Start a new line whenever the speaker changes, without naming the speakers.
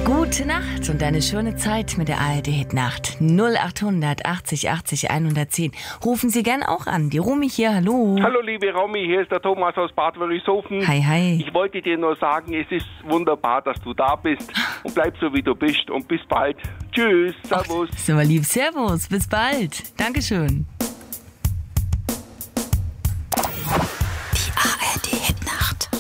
Gute Nacht und eine schöne Zeit mit der ARD-Hit-Nacht. 0800 80 80 110. Rufen Sie gern auch an. Die Romy hier, hallo.
Hallo liebe Romy, hier ist der Thomas aus Bad Wörishofen.
Hi, hi.
Ich wollte dir nur sagen, es ist wunderbar, dass du da bist und bleib so wie du bist und bis bald. Tschüss, servus.
So lieb, servus, bis bald. Dankeschön.